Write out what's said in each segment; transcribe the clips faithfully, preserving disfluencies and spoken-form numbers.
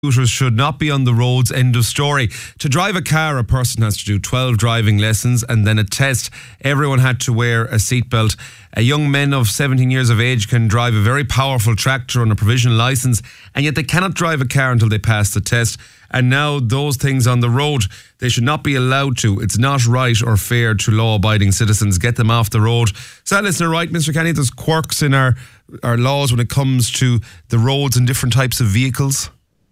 Scooters should not be on the roads, end of story. To drive a car, a person has to do twelve driving lessons and then a test. Everyone had to wear a seatbelt. A young men of seventeen years of age can drive a very powerful tractor on a provisional licence, and yet they cannot drive a car until they pass the test. And now those things on the road, they should not be allowed to. It's not right or fair to law-abiding citizens. Get them off the road. Is that listener right, Mister Kenny? There's quirks in our, our laws when it comes to the roads and different types of vehicles?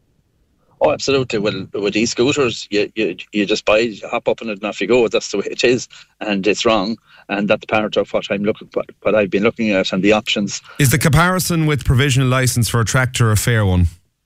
Oh, absolutely. Well, with e-scooters, you, you you just buy, you hop up on it and off you go. That's the way it is, and it's wrong. And that's part of what I'm looking, what, what I've been looking at, and the options. Is the comparison with provisional licence for a tractor a fair one?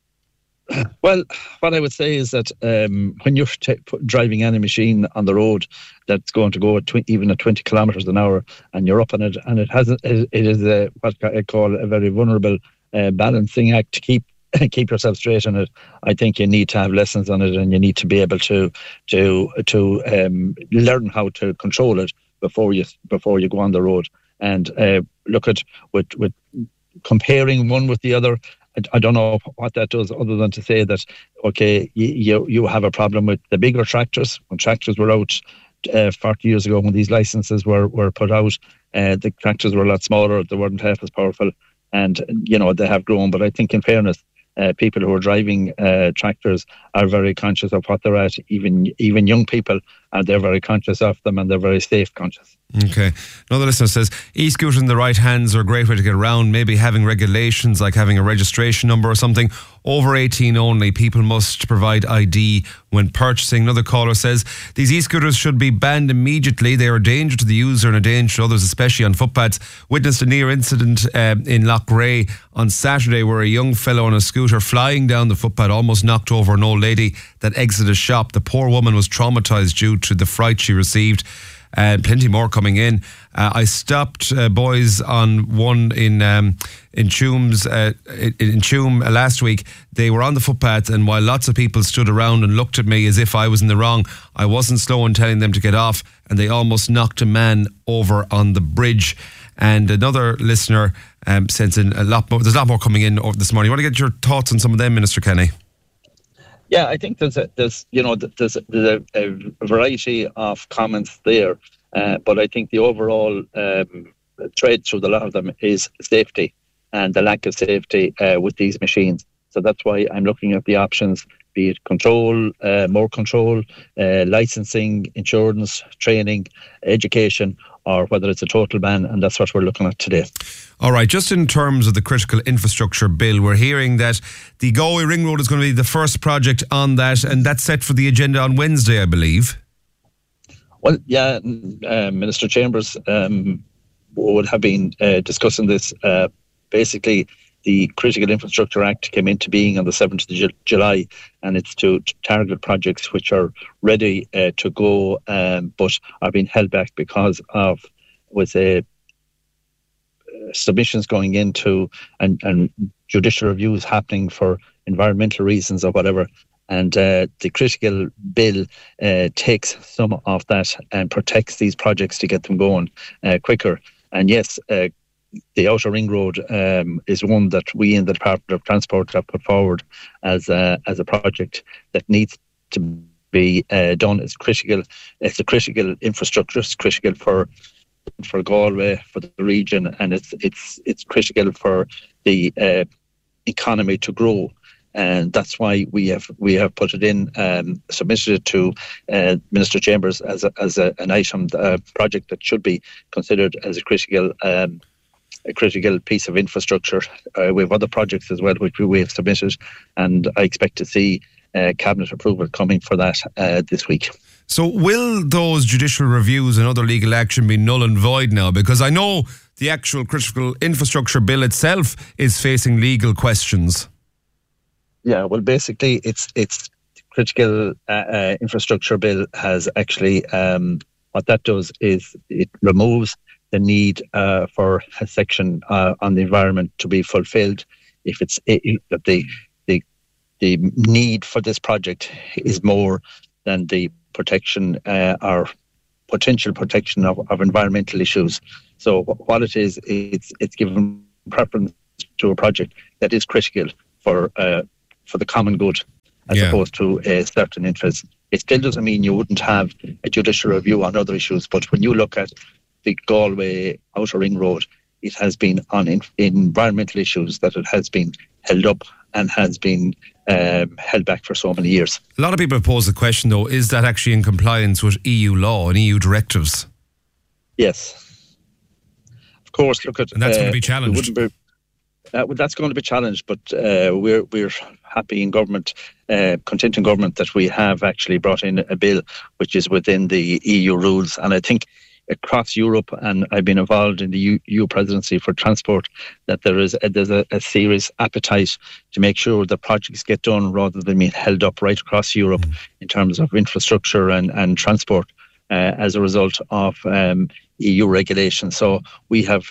Well, what I would say is that um, when you're t- driving any machine on the road that's going to go at tw- even at twenty kilometres an hour, and you're up on it, and it has a, it is a, what I call a very vulnerable uh, balancing act to keep. keep yourself straight on it. I think you need to have lessons on it, and you need to be able to to to um, learn how to control it before you before you go on the road. And uh, look at with with comparing one with the other. I, I don't know what that does, other than to say that okay, you you, you have a problem with the bigger tractors. When tractors were out uh, forty years ago, when these licenses were were put out, uh, the tractors were a lot smaller. They weren't half as powerful, and you know they have grown. But I think, in fairness, Uh, people who are driving uh, tractors are very conscious of what they're at. Even even young people, and they're very conscious of them, and they're very safe conscious. Okay. Another listener says, e-scooters in the right hands are a great way to get around. Maybe having regulations like having a registration number or something. Over eighteen only, people must provide I D when purchasing. Another caller says, these e-scooters should be banned immediately. They are a danger to the user and a danger to others, especially on footpaths. Witnessed a near incident um, in Loughrea on Saturday where a young fellow on a scooter flying down the footpath almost knocked over an old lady that exited a shop. The poor woman was traumatised due to the fright she received. Uh, plenty more coming in. Uh, I stopped uh, boys on one in um, in Tumes uh, in, in Tume uh, last week. They were on the footpath, and while lots of people stood around and looked at me as if I was in the wrong, I wasn't slow in telling them to get off, and they almost knocked a man over on the bridge. And another listener um, sent in a lot more. There's a lot more coming in over this morning. You want to get your thoughts on some of them, Minister Kenny? Yeah, I think there's a, there's you know there's, a, there's a, a variety of comments there, uh, but I think the overall um, thread through the lot of them is safety and the lack of safety uh, with these machines. So that's why I'm looking at the options, be it control, uh, more control, uh, licensing, insurance, training, education, or whether it's a total ban, and that's what we're looking at today. All right, just in terms of the critical infrastructure bill, we're hearing that the Galway Ring Road is going to be the first project on that, and that's set for the agenda on Wednesday, I believe. Well, yeah, uh, Minister Chambers um, would have been uh, discussing this. Uh, basically, the Critical Infrastructure Act came into being on the seventh of July, and it's to, to target projects which are ready uh, to go, um, but are being held back because of with a uh, submissions going into and, and judicial reviews happening for environmental reasons or whatever. And uh, the critical bill uh, takes some of that and protects these projects to get them going uh, quicker. And yes, uh, the Outer Ring Road um, is one that we in the Department of Transport have put forward as a, as a project that needs to be uh, done. It's critical. It's a critical infrastructure. It's critical for for Galway, for the region, and it's it's it's critical for the uh, economy to grow. And that's why we have we have put it in, um, submitted it to uh, Minister Chambers as a, as a, an item, a project that should be considered as a critical. Um, a critical piece of infrastructure. Uh, we have other projects as well which we have submitted, and I expect to see uh, cabinet approval coming for that uh, this week. So will those judicial reviews and other legal action be null and void now? Because I know the actual critical infrastructure bill itself is facing legal questions. Yeah, well, basically it's it's critical uh, uh, infrastructure bill has actually um, what that does is it removes the need uh, for a section uh, on the environment to be fulfilled. If it's it, the the the need for this project is more than the protection uh, or potential protection of, of environmental issues. So what it is, it's it's given preference to a project that is critical for uh, for the common good as yeah. opposed to a certain interest. It still doesn't mean you wouldn't have a judicial review on other issues, but when you look at the Galway Outer Ring Road, it has been on in, environmental issues that it has been held up and has been um, held back for so many years. A lot of people have posed the question, though, is that actually in compliance with E U law and E U directives? Yes. Of course, look at... And that's uh, going to be challenged. Be, uh, well, that's going to be challenged, but uh, we're we're happy in government, uh, content in government, that we have actually brought in a bill which is within the E U rules. And I think across Europe, and I've been involved in the E U presidency for transport, that there is a, there's a, a serious appetite to make sure that projects get done rather than being held up right across Europe mm. in terms of infrastructure and, and transport uh, as a result of um, E U regulation. So we have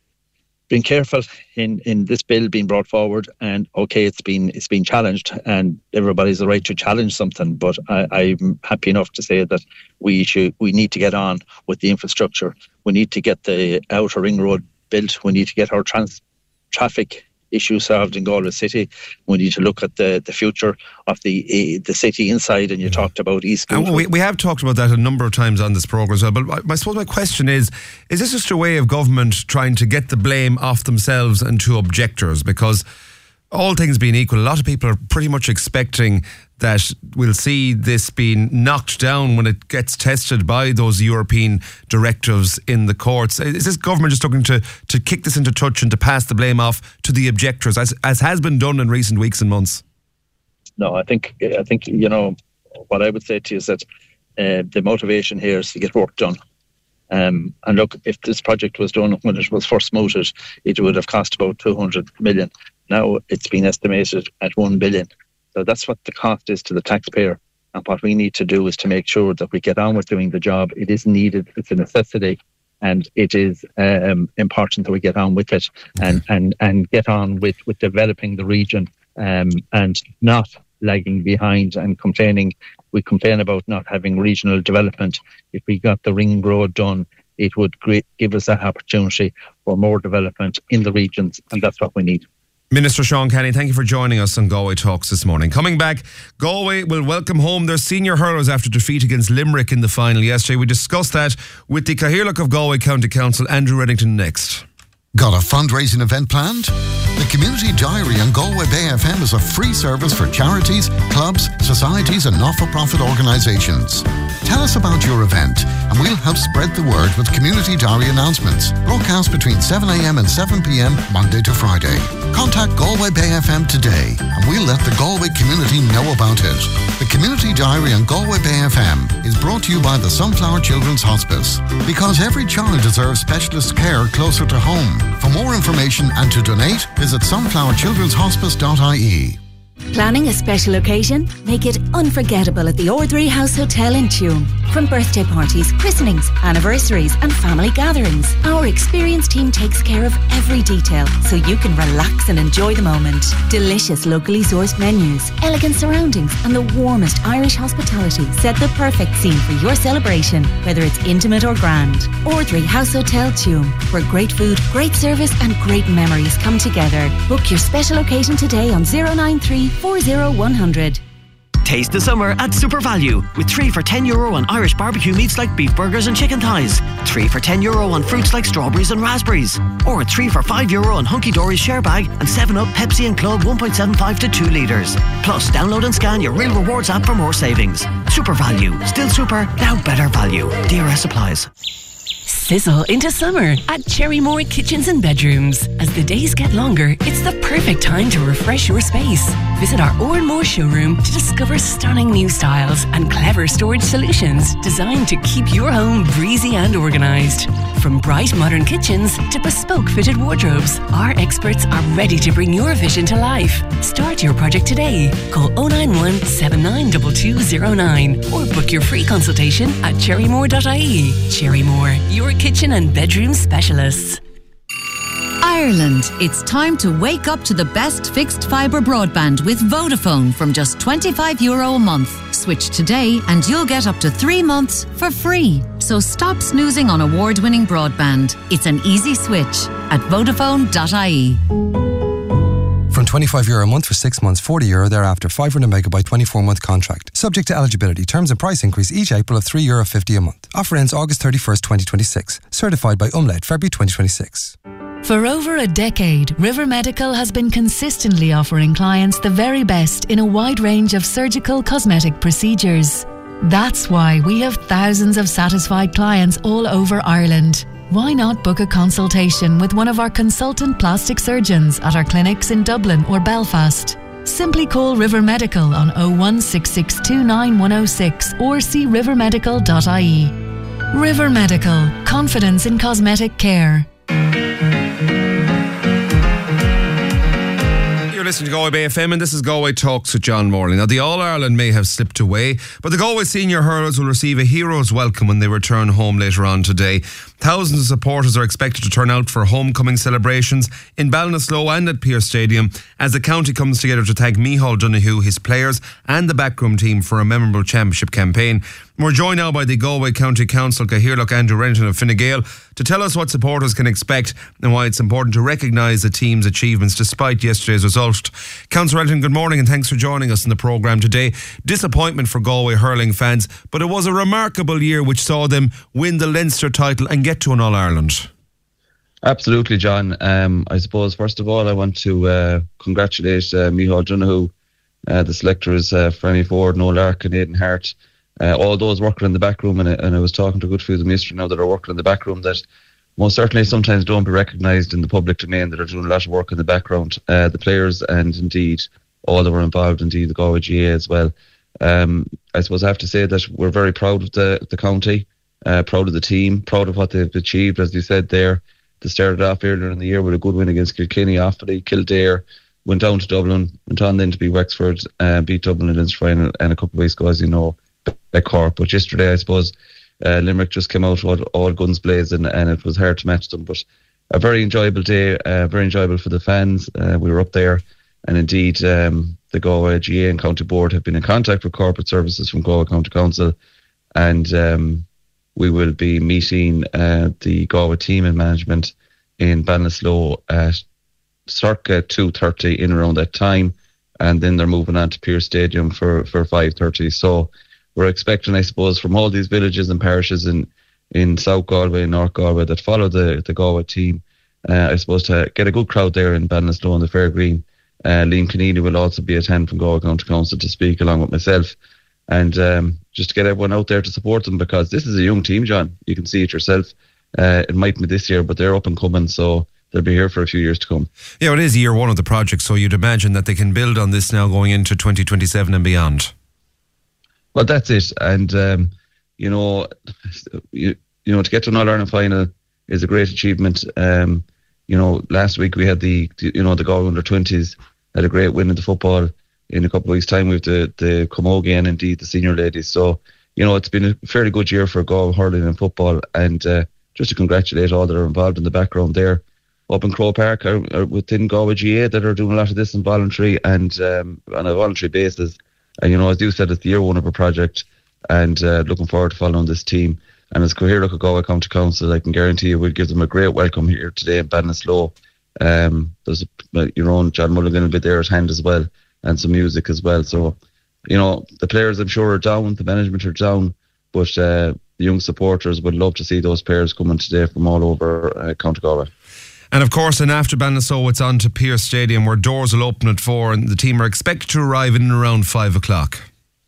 been careful in, in this bill being brought forward, and okay, it's been it's been challenged, and everybody's the right to challenge something. But I, I'm happy enough to say that we should we need to get on with the infrastructure. We need to get the Outer Ring Road built. We need to get our trans traffic issue solved in Galway City. We need to look at the, the future of the uh, the city inside, and you yeah. talked about East. And we, we have talked about that a number of times on this programme as well, but I, I suppose my question is, is this just a way of government trying to get the blame off themselves and to objectors? Because all things being equal, a lot of people are pretty much expecting that we'll see this being knocked down when it gets tested by those European directives in the courts. Is this government just looking to, to kick this into touch and to pass the blame off to the objectors, as as has been done in recent weeks and months? No, I think, I think you know, what I would say to you is that uh, the motivation here is to get work done. Um, and look, if this project was done when it was first mooted, it would have cost about two hundred million. Now it's been estimated at one billion. So that's what the cost is to the taxpayer. And what we need to do is to make sure that we get on with doing the job. It is needed. It's a necessity. And it is um, important that we get on with it and, and, and get on with, with developing the region um, and not lagging behind and complaining. We complain about not having regional development. If we got the Ring Road done, it would great, give us that opportunity for more development in the regions. And that's what we need. Minister Sean Kenny, thank you for joining us on Galway Talks this morning. Coming back, Galway will welcome home their senior hurlers after defeat against Limerick in the final yesterday. We discussed that with the Cathaoirleach of Galway County Council, Andrew Reddington, next. Got a fundraising event planned? The Community Diary on Galway Bay F M is a free service for charities, clubs, societies and not-for-profit organisations. Tell us about your event and we'll help spread the word with Community Diary announcements, broadcast between seven a.m. and seven p.m. Monday to Friday. Contact Galway Bay F M today and we'll let the Galway community know about it. The Community Diary on Galway Bay F M is brought to you by the Sunflower Children's Hospice, because every child deserves specialist care closer to home. For more information and to donate, visit sunflower children's hospice dot I E. Planning a special occasion? Make it unforgettable at the Ordinary House Hotel in Tuam. From birthday parties, christenings, anniversaries and family gatherings, our experienced team takes care of every detail so you can relax and enjoy the moment. Delicious locally sourced menus, elegant surroundings and the warmest Irish hospitality set the perfect scene for your celebration, whether it's intimate or grand. Ordinary House Hotel Tuam, where great food, great service and great memories come together. Book your special occasion today on zero nine three four zero one hundred. Taste the summer at Super Value with three for ten euro on Irish barbecue meats like beef burgers and chicken thighs, three for ten euro on fruits like strawberries and raspberries, or three for five euro on Hunky Dory's share bag and seven up, Pepsi and Club one point seven five to two litres. Plus, download and scan your Real Rewards app for more savings. Super Value. Still super, now better value. D R S applies. Sizzle into summer at Cherrymore Kitchens and Bedrooms. As the days get longer, it's the perfect time to refresh your space. Visit our Oranmore showroom to discover stunning new styles and clever storage solutions designed to keep your home breezy and organised. From bright modern kitchens to bespoke fitted wardrobes, our experts are ready to bring your vision to life. Start your project today. Call oh nine one, seven nine two two zero nine or book your free consultation at cherrymore dot I E. Cherrymore, your kitchen and bedroom specialists. Ireland, it's time to wake up to the best fixed fibre broadband with Vodafone from just twenty-five euro a month. Switch today and you'll get up to three months for free. So stop snoozing on award-winning broadband. It's an easy switch at vodafone dot I E. From twenty-five euro a month for six months, forty euro thereafter, five hundred megabyte, twenty-four month contract. Subject to eligibility. Terms and price increase each April of three euro fifty a month. Offer ends August thirty-first, twenty twenty-six. Certified by Umlaut, February twenty twenty-six. For over a decade, River Medical has been consistently offering clients the very best in a wide range of surgical cosmetic procedures. That's why we have thousands of satisfied clients all over Ireland. Why not book a consultation with one of our consultant plastic surgeons at our clinics in Dublin or Belfast? Simply call River Medical on oh one six six two nine one oh six or see river medical dot I E. River Medical, confidence in cosmetic care. You're listening to Galway Bay F M, and this is Galway Talks with John Morley. Now, the All-Ireland may have slipped away, but the Galway senior hurlers will receive a hero's welcome when they return home later on today. Thousands of supporters are expected to turn out for homecoming celebrations in Ballinasloe and at Pearse Stadium as the county comes together to thank Micheál Donoghue, his players and the backroom team for a memorable championship campaign. We're joined now by the Galway County Council, Cathaoirleach Andrew Renton of Fine Gael, to tell us what supporters can expect and why it's important to recognise the team's achievements despite yesterday's result. Councillor Renton, good morning and thanks for joining us in the programme today. Disappointment for Galway hurling fans, but it was a remarkable year which saw them win the Leinster title and get to an All-Ireland. Absolutely, John. Um, I suppose, first of all, I want to uh, congratulate uh, Micheál Donoghue, uh, the selectors, uh, Franny Ford, Noel Larkin, Aidan Hart, uh, all those working in the back room. And, and I was talking to a good few of them yesterday now that are working in the back room that most certainly sometimes don't be recognised in the public domain, that are doing a lot of work in the background. Uh, the players and indeed all that were involved, indeed the Galway G A as well. Um, I suppose I have to say that we're very proud of the, the county. Uh, proud of the team, proud of what they've achieved, as you said there. They started off earlier in the year with a good win against Kilkenny, Offaly, Kildare, went down to Dublin, went on then to beat Wexford, uh, beat Dublin in the Leinster final, and a couple of weeks ago, as you know, at Cork. But yesterday, I suppose, uh, Limerick just came out all, all guns blazing, and it was hard to match them. But a very enjoyable day, uh, very enjoyable for the fans. Uh, we were up there, and indeed, um, the Galway G A and County Board have been in contact with corporate services from Galway County Council, and um, we will be meeting uh, the Galway team and management in Ballinasloe at circa two thirty in around that time, and then they're moving on to Pearse Stadium for, for five thirty. So we're expecting, I suppose, from all these villages and parishes in, in South Galway and North Galway that follow the, the Galway team, uh, I suppose, to get a good crowd there in Ballinasloe on the Fair Green. Uh, Liam Keneally will also be attending from Galway County Council to speak along with myself. And um, just to get everyone out there to support them, because this is a young team, John. You can see it yourself. Uh, it might be this year, but they're up and coming, so they'll be here for a few years to come. Yeah, well, it is year one of the project, so you'd imagine that they can build on this now going into twenty twenty-seven and beyond. Well, that's it. And, um, you know, you, you know, to get to an All-Ireland final is a great achievement. Um, you know, last week we had the, you know, the Galway under twenties had a great win in the football. In a couple of weeks' time, we have the, the Camogie and indeed the senior ladies. So, you know, it's been a fairly good year for Galway hurling and football. And uh, just to congratulate all that are involved in the background there. Up in Croke Park, are, are within Galway G A that are doing a lot of this in voluntary and um, on a voluntary basis. And, you know, as you said, it's the year one of a project, and uh, looking forward to following this team. And as Cathaoirleach of Galway County Council, I can guarantee you we'll give them a great welcome here today in Ballinasloe. Um, there's a, your own John Mulligan will be there at hand as well, and some music as well. So, you know, the players I'm sure are down, the management are down, but uh, the young supporters would love to see those players coming today from all over uh, County Galway. And of course, then after Ballinasloe, it's on to Pearse Stadium, where doors will open at four, and the team are expected to arrive in around five o'clock.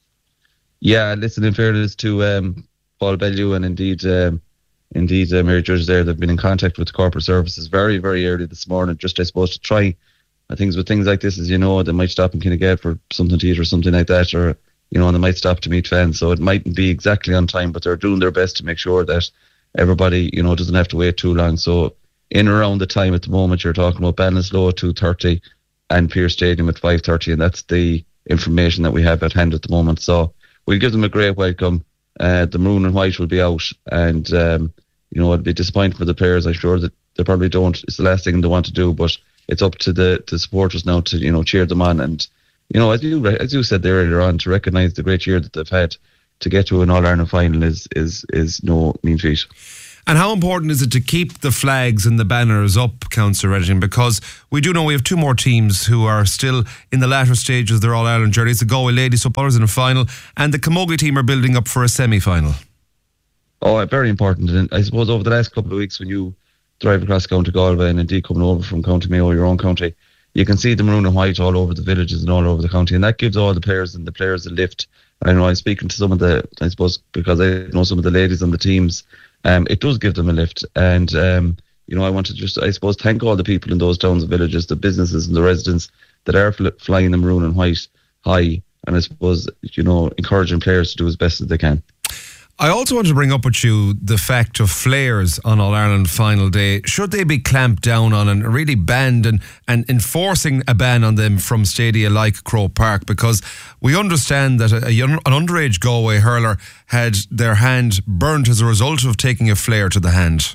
Yeah, listen, in fairness to um, Paul Bellew and indeed, um, indeed uh, Mary Judge there, they've been in contact with the corporate services very, very early this morning, just I suppose to try. I think with things like this, as you know, they might stop in Kinnegad for something to eat or something like that, or, you know, and they might stop to meet fans. So it mightn't be exactly on time, but they're doing their best to make sure that everybody, you know, doesn't have to wait too long. So in around the time at the moment, you're talking about Ballinasloe at two thirty and Pearse Stadium at five thirty, and that's the information that we have at hand at the moment. So we'll give them a great welcome. Uh, the maroon and white will be out, and, um, you know, it'll be disappointing for the players. I'm sure that they probably don't. It's the last thing they want to do, but it's up to the, the supporters now to, you know, cheer them on. And, you know, as you as you said there earlier on, to recognise the great year that they've had, to get to an All-Ireland final is, is, is no mean feat. And how important is it to keep the flags and the banners up, Councillor Reddington? Because we do know we have two more teams who are still in the latter stages of their All-Ireland journey. It's the Galway Ladies footballers in a final, and the Camogie team are building up for a semi-final. Oh, very important. And I suppose over the last couple of weeks when you drive across County Galway and indeed coming over from County Mayo, your own county, you can see the maroon and white all over the villages and all over the county, and that gives all the players and the players a lift. I know I'm speaking to some of the, I suppose, because I know some of the ladies on the teams, um, it does give them a lift. And, um, you know, I want to just, I suppose, thank all the people in those towns and villages, the businesses and the residents that are fl- flying the maroon and white high, and I suppose, you know, encouraging players to do as best as they can. I also want to bring up with you the fact of flares on All-Ireland final day. Should they be clamped down on and really banned and, and enforcing a ban on them from stadia like Croke Park? Because we understand that a, a, an underage Galway hurler had their hand burnt as a result of taking a flare to the hand.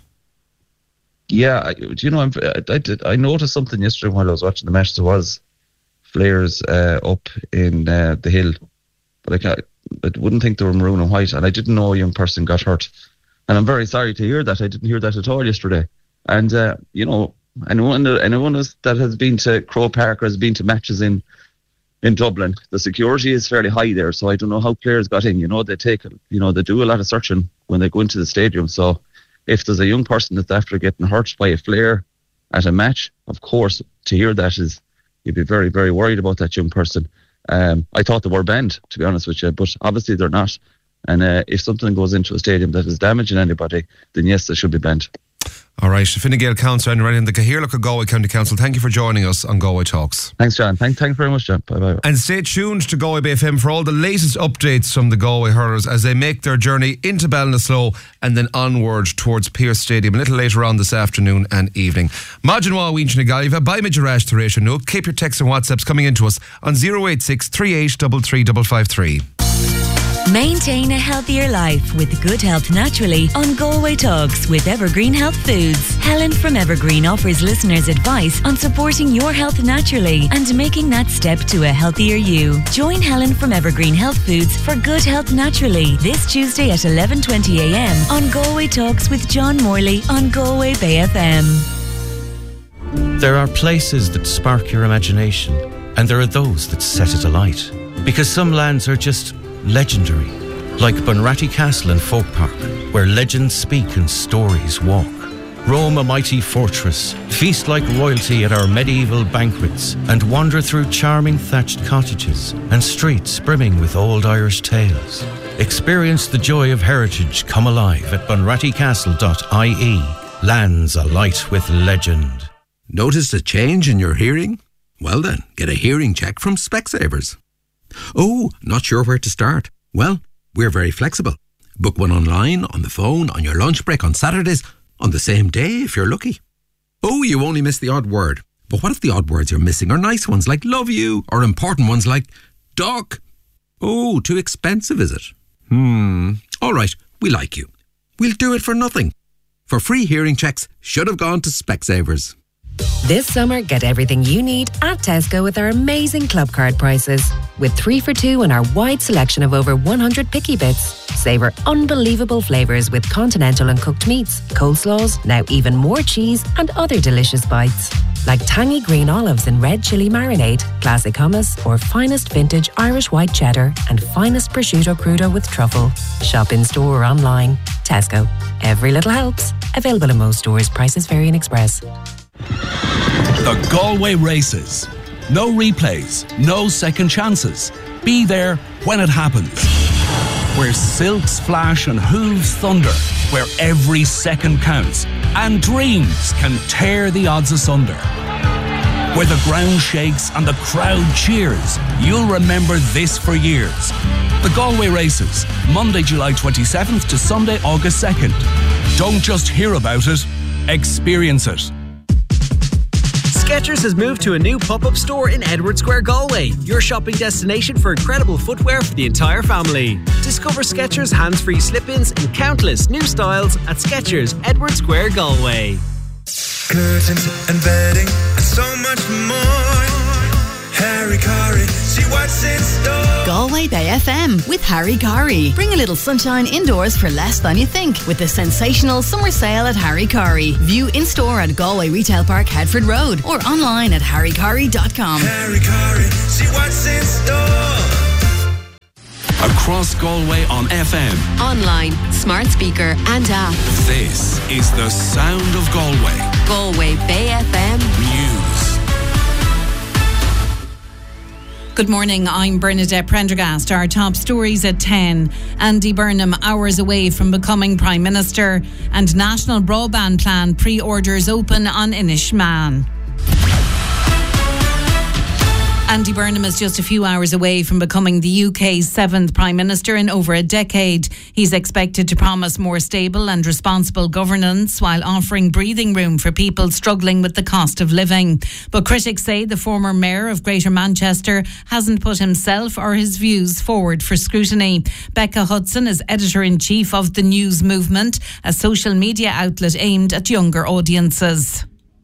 Yeah, I, you know, I'm, I, did, I noticed something yesterday while I was watching the match. There was flares uh, up in uh, the hill, but I can't... I wouldn't think they were maroon and white, and I didn't know a young person got hurt. And I'm very sorry to hear that. I didn't hear that at all yesterday. And, uh, you know, anyone, anyone that has been to Croke Park or has been to matches in, in Dublin, the security is fairly high there, so I don't know how players got in. You know, they take, you know, they do a lot of searching when they go into the stadium. So if there's a young person that's after getting hurt by a flare at a match, of course, to hear that is, you'd be very, very worried about that young person. Um, I thought they were banned, to be honest with you, but obviously they're not. And uh, if something goes into a stadium that is damaging anybody, then yes, they should be banned. All right, Fine Gael Councillor and right in the Cathaoirleach Galway County Council, thank you for joining us on Galway Talks. Thanks, John. Thank, thank you very much, John. Bye-bye. And stay tuned to Galway Bay F M for all the latest updates from the Galway hurlers as they make their journey into Ballinasloe and then onward towards Pearse Stadium a little later on this afternoon and evening. Majin Wa Winch Nagaiva, by Midgerash Theracia Nook. Keep your texts and WhatsApps coming into us on zero eight six, three eight three three five five three. Maintain a healthier life with Good Health Naturally on Galway Talks with Evergreen Health Foods. Helen from Evergreen offers listeners advice on supporting your health naturally and making that step to a healthier you. Join Helen from Evergreen Health Foods for Good Health Naturally this Tuesday at eleven twenty a m on Galway Talks with John Morley on Galway Bay F M. There are places that spark your imagination, and there are those that set it alight. Because some lands are just legendary, like Bunratty Castle and Folk Park, where legends speak and stories walk. Roam a mighty fortress, feast like royalty at our medieval banquets, and wander through charming thatched cottages and streets brimming with old Irish tales. Experience the joy of heritage come alive at bunratty castle dot I E. Lands alight with legend. Noticed a change in your hearing? Well then, get a hearing check from Specsavers. Oh, not sure where to start? Well, we're very flexible. Book one online, on the phone, on your lunch break, on Saturdays, on the same day if you're lucky. Oh, you only missed the odd word. But what if the odd words you're missing are nice ones like love you, or important ones like duck? Oh, too expensive, is it? Hmm, all right, we like you. We'll do it for nothing. For free hearing checks, should have gone to Specsavers. This summer, get everything you need at Tesco with our amazing club card prices. With three for two and our wide selection of over one hundred picky bits. Savour unbelievable flavours with continental and cooked meats, coleslaws, now even more cheese and other delicious bites. Like tangy green olives in red chilli marinade, classic hummus, or finest vintage Irish white cheddar and finest prosciutto crudo with truffle. Shop in store or online. Tesco. Every little helps. Available in most stores. Prices vary in Express. The Galway Races. No replays, no second chances. Be there when it happens. Where silks flash and hooves thunder. Where every second counts and dreams can tear the odds asunder. Where the ground shakes and the crowd cheers. You'll remember this for years. The Galway Races, Monday, July twenty-seventh to Sunday, August second. Don't just hear about it, experience it. Skechers has moved to a new pop-up store in Edward Square, Galway, your shopping destination for incredible footwear for the entire family. Discover Skechers hands-free slip-ins and countless new styles at Skechers, Edward Square, Galway. Curtains and bedding and so much more. Hair Harry Corey, see what's in store. Galway Bay F M with Harry Corey. Bring a little sunshine indoors for less than you think with the sensational summer sale at Harry Corey. View in store at Galway Retail Park, Headford Road, or online at harry corey dot com. Harry Corey, see what's in store. Across Galway on F M, online, smart speaker and app. This is the sound of Galway. Galway Bay F M News. Good morning, I'm Bernadette Prendergast. Our top stories at ten. Andy Burnham hours away from becoming Prime Minister, and National Broadband Plan pre-orders open on Inishmaan. Andy Burnham is just a few hours away from becoming the U K's seventh Prime Minister in over a decade. He's expected to promise more stable and responsible governance while offering breathing room for people struggling with the cost of living. But critics say the former Mayor of Greater Manchester hasn't put himself or his views forward for scrutiny. Becca Hudson is Editor-in-Chief of The News Movement, a social media outlet aimed at younger audiences.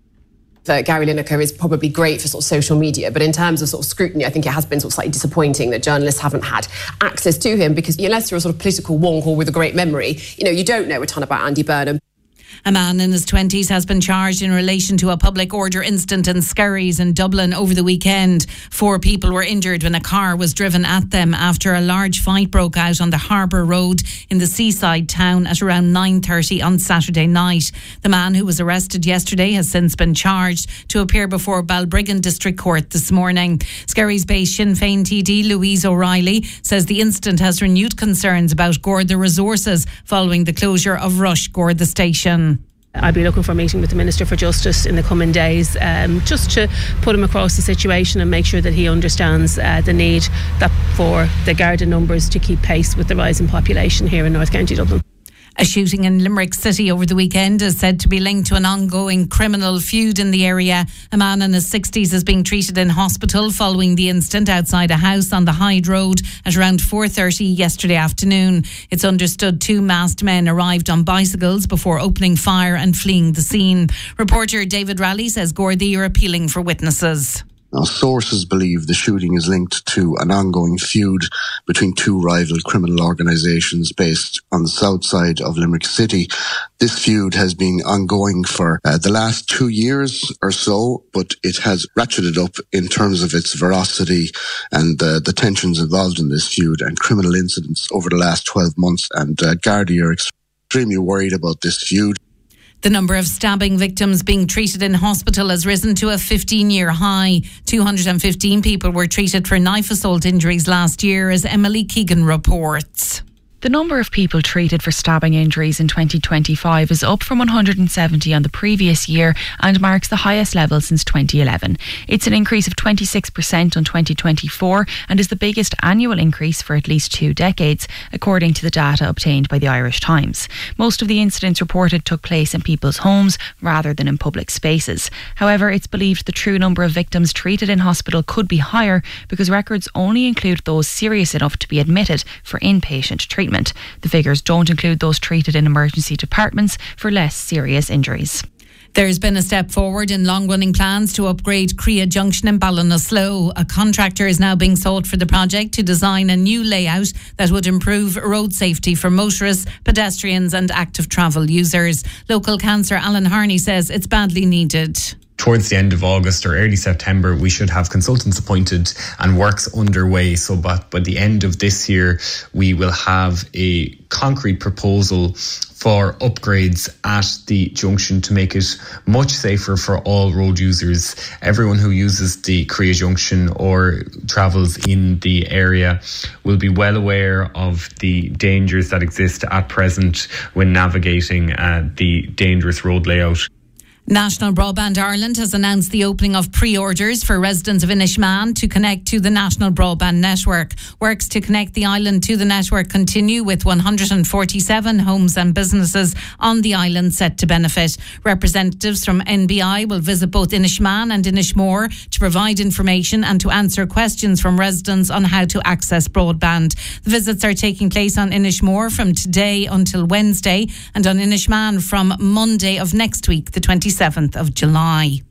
That Gary Lineker is probably great for sort of social media, but in terms of sort of scrutiny, I think it has been sort of slightly disappointing that journalists haven't had access to him, because unless you're a sort of political wonk or with a great memory, you know, you don't know a ton about Andy Burnham. A man in his twenties has been charged in relation to a public order incident in Skerries in Dublin over the weekend. Four people were injured when a car was driven at them after a large fight broke out on the Harbour Road in the seaside town at around nine thirty on Saturday night. The man who was arrested yesterday has since been charged to appear before Balbriggan District Court this morning. Skerries-based Sinn Féin T D Louise O'Reilly says the incident has renewed concerns about Garda resources following the closure of Rush Garda Station. I'll be looking for a meeting with the Minister for Justice in the coming days, um, just to put him across the situation and make sure that he understands uh, the need that for the Garda numbers to keep pace with the rising population here in North County Dublin. A shooting in Limerick City over the weekend is said to be linked to an ongoing criminal feud in the area. A man in his sixties is being treated in hospital following the incident outside a house on the Hyde Road at around four thirty yesterday afternoon. It's understood two masked men arrived on bicycles before opening fire and fleeing the scene. Reporter David Raleigh says Gardaí are appealing for witnesses. Now, sources believe the shooting is linked to an ongoing feud between two rival criminal organisations based on the south side of Limerick City. This feud has been ongoing for uh, the last two years or so, but it has ratcheted up in terms of its ferocity and uh, the tensions involved in this feud and criminal incidents over the last twelve months. And uh, Gardaí are extremely worried about this feud. The number of stabbing victims being treated in hospital has risen to a fifteen-year high. two hundred fifteen people were treated for knife assault injuries last year, as Emily Keegan reports. The number of people treated for stabbing injuries in twenty twenty-five is up from one hundred seventy on the previous year and marks the highest level since twenty eleven. It's an increase of twenty-six percent on twenty twenty-four and is the biggest annual increase for at least two decades, according to the data obtained by the Irish Times. Most of the incidents reported took place in people's homes rather than in public spaces. However, it's believed the true number of victims treated in hospital could be higher because records only include those serious enough to be admitted for inpatient treatment. The figures don't include those treated in emergency departments for less serious injuries. There's been a step forward in long-running plans to upgrade Crea Junction in Ballinasloe. A contractor is now being sought for the project to design a new layout that would improve road safety for motorists, pedestrians and active travel users. Local councillor Alan Harney says it's badly needed. Towards the end of August or early September, we should have consultants appointed and works underway. So by, by the end of this year, we will have a concrete proposal for upgrades at the junction to make it much safer for all road users. Everyone who uses the Crea Junction or travels in the area will be well aware of the dangers that exist at present when navigating uh, the dangerous road layout. National Broadband Ireland has announced the opening of pre-orders for residents of Inishmaan to connect to the National Broadband Network. Works to connect the island to the network continue, with one hundred forty-seven homes and businesses on the island set to benefit. Representatives from N B I will visit both Inishmaan and Inishmore to provide information and to answer questions from residents on how to access broadband. The visits are taking place on Inishmore from today until Wednesday, and on Inishmaan from Monday of next week, the twenty-seventh of July.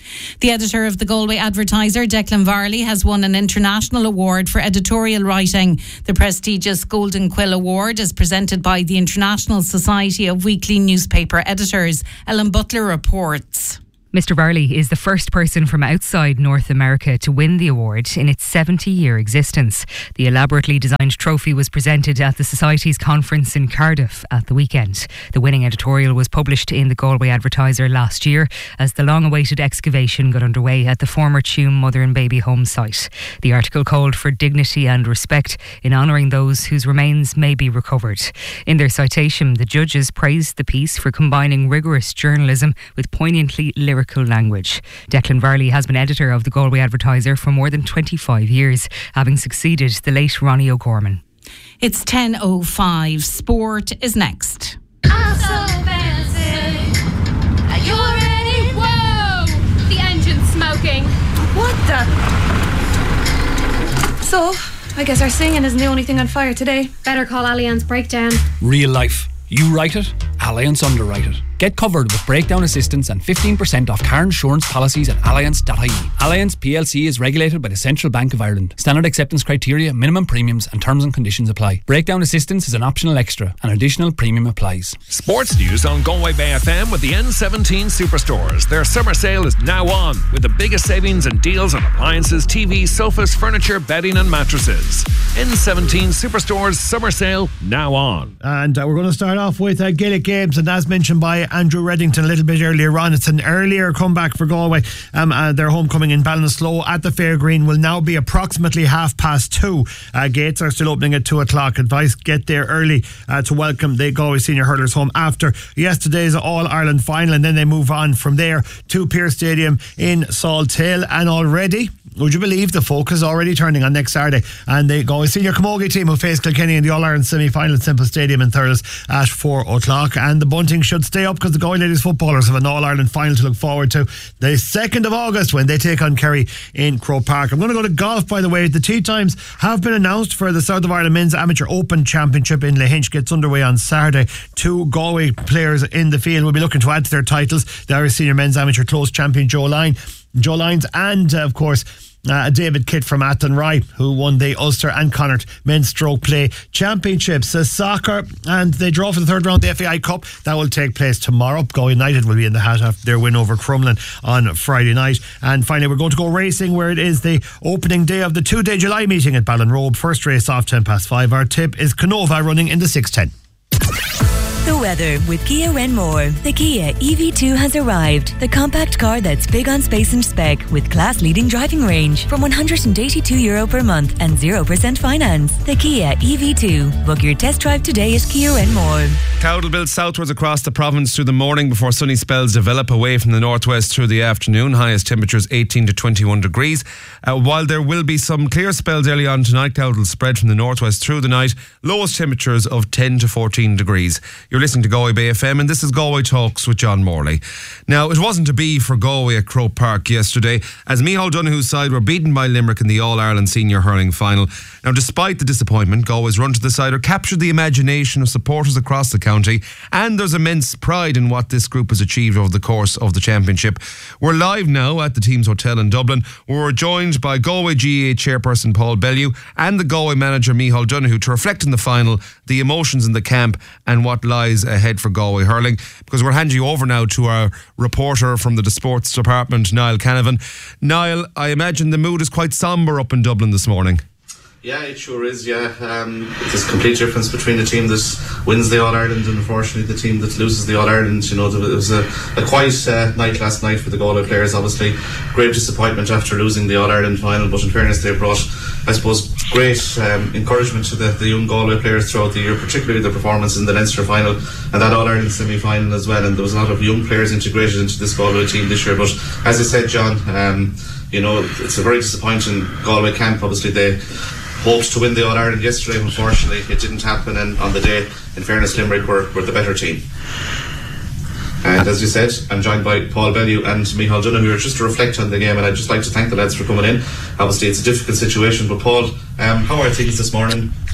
The editor of the Galway Advertiser, Declan Varley, has won an international award for editorial writing. The prestigious Golden Quill Award is presented by the International Society of Weekly Newspaper Editors. Ellen Butler reports. Mister Varley is the first person from outside North America to win the award in its seventy-year existence. The elaborately designed trophy was presented at the Society's conference in Cardiff at the weekend. The winning editorial was published in the Galway Advertiser last year as the long-awaited excavation got underway at the former Tuam Mother and Baby Home site. The article called for dignity and respect in honouring those whose remains may be recovered. In their citation, the judges praised the piece for combining rigorous journalism with poignantly lyrical language. Declan Varley has been editor of the Galway Advertiser for more than twenty-five years, having succeeded the late Ronnie O'Gorman. It's ten oh five. Sport is next. I'm so fancy. Are you ready? Whoa! The engine's smoking. What the? So, I guess our singing isn't the only thing on fire today. Better call Allianz Breakdown. Real life. You write it, Allianz underwrite it. Get covered with breakdown assistance and fifteen percent off car insurance policies at allianz dot I E. Allianz P L C is regulated by the Central Bank of Ireland. Standard acceptance criteria, minimum premiums and terms and conditions apply. Breakdown assistance is an optional extra. An additional premium applies. Sports news on Galway Bay F M with the N seventeen Superstores. Their summer sale is now on with the biggest savings and deals on appliances, T Vs, sofas, furniture, bedding and mattresses. N seventeen Superstores summer sale now on. And uh, we're going to start off with uh, Gaelic Games, and as mentioned by Andrew Reddington a little bit earlier on, it's an earlier comeback for Galway. Um, uh, their homecoming in Ballinasloe at the Fairgreen will now be approximately half past two. Uh, gates are still opening at two o'clock. Advice, get there early uh, to welcome the Galway senior hurlers home after yesterday's All-Ireland final, and then they move on from there to Pearse Stadium in Salt Hill. And already, would you believe, the focus is already turning on next Saturday, and the Galway senior camogie team will face Kilkenny in the All-Ireland semi-final at Semple Stadium in Thurles at four o'clock. And the bunting should stay up because the Galway ladies footballers have an All-Ireland final to look forward to the second of August when they take on Kerry in Croke Park. I'm going to go to golf, by the way. The tee times have been announced for the South of Ireland Men's Amateur Open Championship in Lahinch. Gets underway on Saturday. Two Galway players in the field will be looking to add to their titles. The Irish Senior Men's Amateur Close Champion Joe Lyne, Joe Lyons, and uh, of course Uh, David Kitt from Athenry, who won the Ulster and Connacht Men's Stroke Play Championships. Uh, soccer, and they draw for the third round of the F A I Cup. That will take place tomorrow. Galway United will be in the hat after their win over Crumlin on Friday night. And finally, we're going to go racing, where it is the opening day of the two-day July meeting at Ballinrobe. First race off ten past five. Our tip is Canova running in the six ten. The weather with Kia Renmore. The Kia E V two has arrived. The compact car that's big on space and spec with class-leading driving range from one hundred eighty-two euro per month and zero percent finance. The Kia E V two. Book your test drive today at Kia Renmore. Cloud will build southwards across the province through the morning before sunny spells develop away from the northwest through the afternoon. Highest temperatures eighteen to twenty-one degrees. Uh, while there will be some clear spells early on tonight, cloud will spread from the northwest through the night. Lowest temperatures of ten to fourteen degrees. You're listening to Galway Bay F M, and this is Galway Talks with John Morley. Now, it wasn't to be for Galway at Croke Park yesterday, as Micheál Donoghue's side were beaten by Limerick in the All-Ireland Senior Hurling Final. Now, despite the disappointment, Galway's run to the cider captured the imagination of supporters across the county, and there's immense pride in what this group has achieved over the course of the championship. We're live now at the team's hotel in Dublin. We're joined by Galway G A A chairperson Paul Bellew and the Galway manager Micheál Donoghue to reflect on the final, the emotions in the camp, and what lies ahead for Galway hurling. Because we're handing you over now to our reporter from the sports department, Niall Canavan. Niall, I imagine the mood is quite sombre up in Dublin this morning. Yeah, it sure is, yeah. Um, there's a complete difference between the team that wins the All-Ireland and unfortunately the team that loses the All-Ireland. You know, it was a, a quiet uh, night last night for the Galway players, obviously. Great disappointment after losing the All-Ireland final, but in fairness they brought, I suppose, great um, encouragement to the, the young Galway players throughout the year, particularly the performance in the Leinster final and that All-Ireland semi-final as well. And there was a lot of young players integrated into this Galway team this year. But as I said, John, um, you know, it's a very disappointing Galway camp. Obviously they hoped to win the All-Ireland yesterday. Unfortunately, it didn't happen, and on the day, in fairness, Limerick were, were the better team. And as you said, I'm joined by Paul Bellew and Micheál Donoghue just to reflect on the game, and I'd just like to thank the lads for coming in. Obviously, it's a difficult situation, but Paul, um, how are things this morning?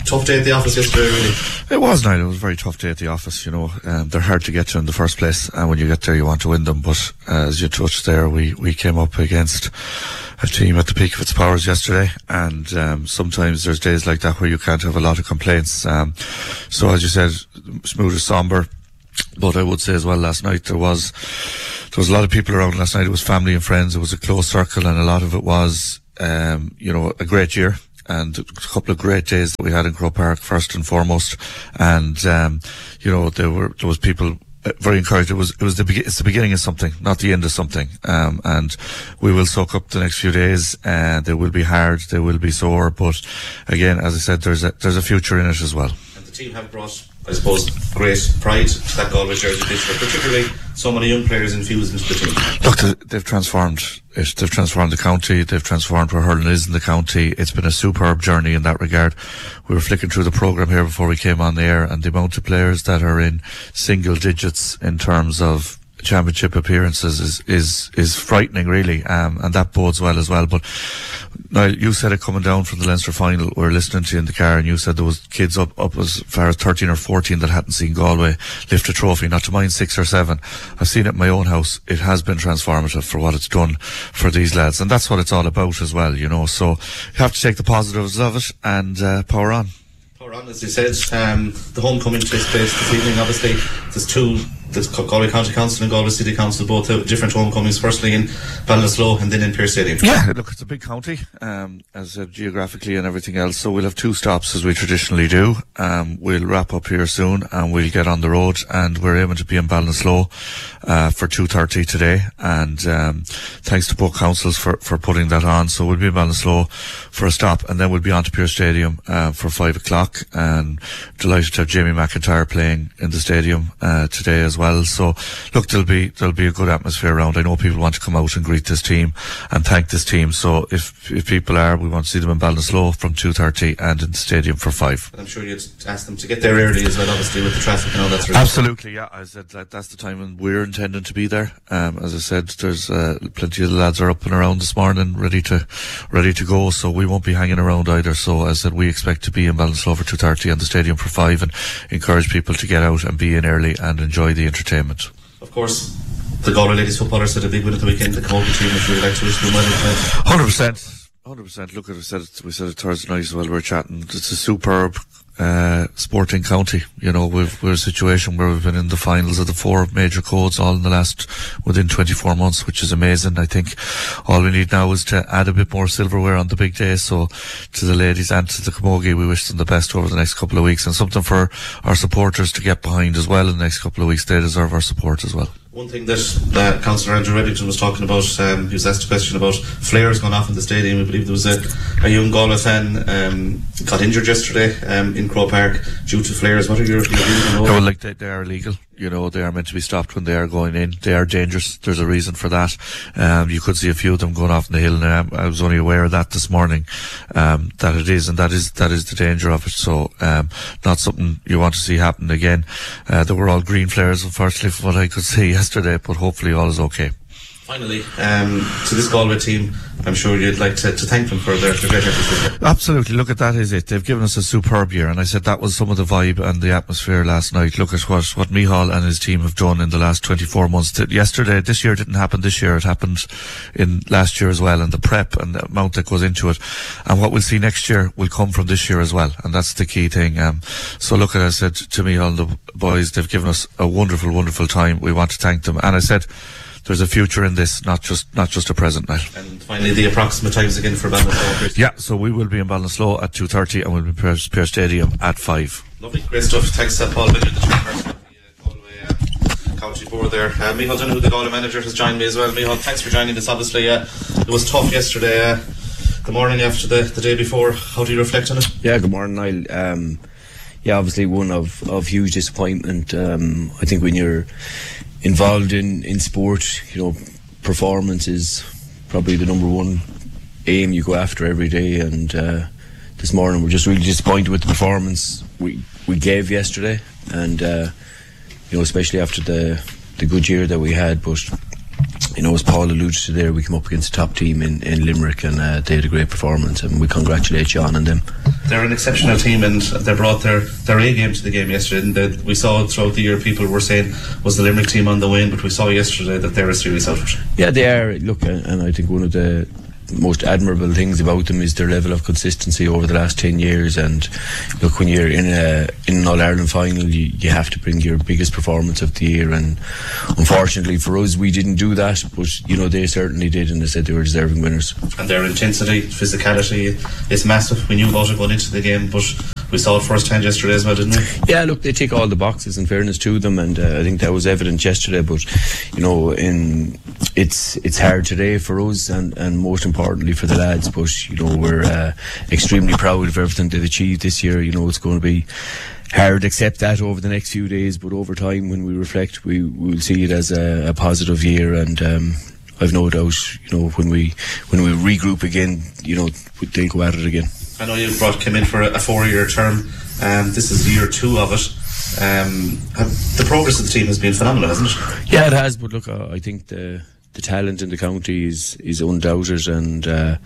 tough day at the office yesterday, really. It was, Niall. It was a very tough day at the office, you know. Um, they're hard to get to in the first place, and when you get there you want to win them, but uh, as you touched there, we, we came up against a team at the peak of its powers yesterday, and um, sometimes there's days like that where you can't have a lot of complaints. Um, so as you said, smooth as sombre, but I would say as well last night there was there was a lot of people around last night. It was family and friends, it was a close circle, and a lot of it was um, you know, a great year and a couple of great days that we had in Croke Park, first and foremost. And um, you know, there were there was people very encouraged. It was it was the be- it's the beginning of something, not the end of something. Um, and we will soak up the next few days. And uh, they will be hard, they will be sore, but again, as I said, there's a there's a future in it as well. And the team have brought, I suppose, great pride to that Galway jersey this year, particularly so many young players infused into the team. Look, they've transformed it. They've transformed the county. They've transformed where hurling is in the county. It's been a superb journey in that regard. We were flicking through the programme here before we came on the air, and the amount of players that are in single digits in terms of championship appearances is is is frightening, really, um, and that bodes well as well. But now, you said it coming down from the Leinster final. We were listening to you in the car, and you said there was kids up up as far as thirteen or fourteen that hadn't seen Galway lift a trophy. Not to mind six or seven. I've seen it in my own house. It has been transformative for what it's done for these lads, and that's what it's all about as well, you know. So you have to take the positives of it and uh, power on. Power on, as you said. Um, the homecoming takes place this evening. Obviously, there's two. There's Galway County Council and Galway City Council, both have different homecomings, firstly in Ballinasloe and then in Pearse Stadium. Yeah, look, it's a big county, um, as uh, geographically and everything else, so we'll have two stops as we traditionally do. Um, we'll wrap up here soon and we'll get on the road, and we're aiming to be in Ballinasloe uh, for two thirty today, and um, thanks to both councils for, for putting that on. So we'll be in Ballinasloe for a stop, and then we'll be on to Pearse Stadium uh, for five o'clock, and delighted to have Jamie McIntyre playing in the stadium uh, today as well. Well, so look, there'll be there'll be a good atmosphere around. I know people want to come out and greet this team and thank this team. So if if people are, we want to see them in Ballinasloe from two thirty and in the stadium for five. And I'm sure you'd ask them to get there early as well, obviously with the traffic and all that. Sort of Absolutely, yeah. I said that that's the time when we're intending to be there. Um, as I said, there's uh, plenty of the lads are up and around this morning, ready to ready to go. So we won't be hanging around either. So as I said, we expect to be in Ballinasloe for two thirty and the stadium for five, and encourage people to get out and be in early and enjoy the entertainment. Of course, the Galway ladies footballers had a big win at the weekend. The Camogie team, if you'd like to wish them well. one hundred percent. one hundred percent. Look, at we said it, we said it Thursday night as well. We were chatting. It's a superb uh, sporting county. You know, we've, we're in a situation where we've been in the finals of the four major codes all in the last, within twenty-four months, which is amazing. I think all we need now is to add a bit more silverware on the big day. So to the ladies and to the Camogie, we wish them the best over the next couple of weeks, and something for our supporters to get behind as well in the next couple of weeks. They deserve our support as well. One thing that uh, Councillor Andrew Reddington was talking about, um, he was asked a question about flares going off in the stadium. I believe there was a, a young Galway fan um, got injured yesterday um, in Croke Park due to flares. What are your, your views on that? Well, like they, they are illegal. You know, they are meant to be stopped when they are going in. They are dangerous. There's a reason for that. Um, you could see a few of them going off in the hill, and um, I was only aware of that this morning, um, that it is, and that is, that is the danger of it. So, um, not something you want to see happen again. Uh, there were all green flares, unfortunately, from what I could see yesterday, but hopefully all is okay. Finally, um, to this Galway team, I'm sure you'd like to, to thank them for their, their great efforts. Absolutely. Look at that, is it. They've given us a superb year, and I said that was some of the vibe and the atmosphere last night. Look at what, what Micheál and his team have done in the last twenty-four months. Yesterday, this year didn't happen this year, it happened in last year as well, and the prep and the amount that goes into it. And what we'll see next year will come from this year as well, and that's the key thing. Um, so look at, I said to Micheál, the boys, they've given us a wonderful, wonderful time. We want to thank them. And I said, there's a future in this, not just not just a present night. And finally, the approximate times again for Ballinasloe. Yeah, so we will be in Ballinasloe at two thirty, and we'll be in Pearse, Pearse Stadium at five. Lovely, great stuff. Thanks to Paul Bidger, the chairperson of the uh, Galway uh, County Board there. Uh, Micheál Donoghue, the Galway manager, has joined me as well. Micheál, thanks for joining us. Obviously, uh, it was tough yesterday, uh, the morning after the, the day before. How do you reflect on it? Yeah, good morning, Niall. Um, yeah, obviously one of, of huge disappointment. Um, I think when you're involved in, in sport, you know, performance is probably the number one aim you go after every day, and uh, this morning we're just really disappointed with the performance we we gave yesterday, and uh, you know, especially after the the good year that we had. But you know, as Paul alluded to there, we came up against a top team in, in Limerick, and uh, they had a great performance, and we congratulate John and them. They're an exceptional team, and they brought their, their A game to the game yesterday. And they, we saw throughout the year people were saying was the Limerick team on the wane, but we saw yesterday that they're a serious outfit. Yeah, they are. Look, and I think one of the most admirable things about them is their level of consistency over the last ten years. And look, when you're in a in an All-Ireland final, you, you have to bring your biggest performance of the year, and unfortunately for us we didn't do that, but you know, they certainly did, and they said they were deserving winners. And their intensity, physicality is massive. We knew about it going into the game, but we saw it first hand yesterday as well, didn't we? Yeah, look, they tick all the boxes in fairness to them, and uh, I think that was evident yesterday. But you know, in it's it's hard today for us, and, and most importantly for the lads. But you know, we're uh, extremely proud of everything they've achieved this year. You know, it's going to be hard to accept that over the next few days, but over time, when we reflect, we will see it as a, a positive year. And um, I've no doubt, you know, when we when we regroup again, you know, they'll go at it again. I know you brought Kim in for a four-year term. Um, this is year two of it. Um, have, the progress of the team has been phenomenal, hasn't it? Yeah, it has. But look, uh, I think the the talent in the county is is undoubted, and uh,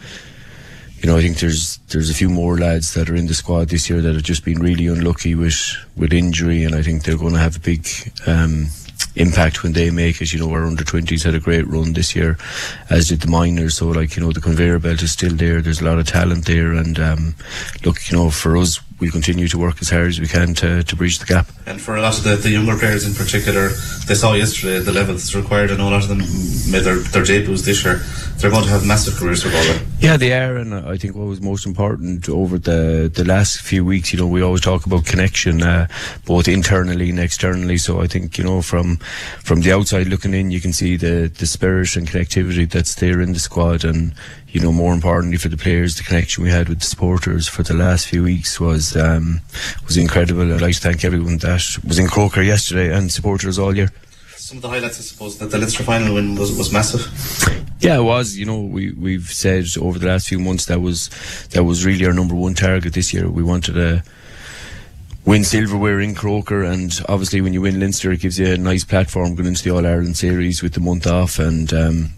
you know, I think there's there's a few more lads that are in the squad this year that have just been really unlucky with with injury, and I think they're going to have a big Um, impact when they make it. You know, our under twenties had a great run this year, as did the minors. So, like, you know, the conveyor belt is still there. There's a lot of talent there, and um, look, you know, for us, we'll continue to work as hard as we can to, to bridge the gap. And for a lot of the, the younger players in particular, they saw yesterday the level that's required. I know a lot of them made their, their debuts this year. They're going to have massive careers for Galway. Yeah, they are, and I think what was most important over the the last few weeks, you know, we always talk about connection, uh, both internally and externally. So I think, you know, from from the outside looking in, you can see the the spirit and connectivity that's there in the squad, and you know, more importantly for the players, the connection we had with the supporters for the last few weeks was um, was incredible. I'd like to thank everyone that was in Croker yesterday and supporters all year. Some of the highlights, I suppose, that the Leinster final win was, was massive. Yeah, it was. You know, we we've said over the last few months that was that was really our number one target this year. We wanted to win silverware in Croker, and obviously when you win Leinster, it gives you a nice platform going into the All Ireland series with the month off, and um,